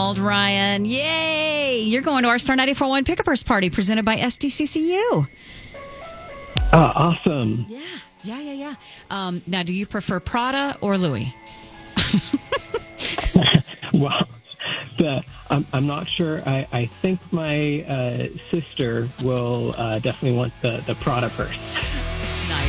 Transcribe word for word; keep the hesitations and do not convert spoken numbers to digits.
called, Ryan. Yay! You're going to our Star ninety-four point one Pick-a-Purse Party presented by S D C C U. Oh, awesome. Yeah, yeah, yeah, yeah. Um, now, do you prefer Prada or Louis? Well, the, I'm, I'm not sure. I, I think my uh, sister will uh, definitely want the, the Prada purse.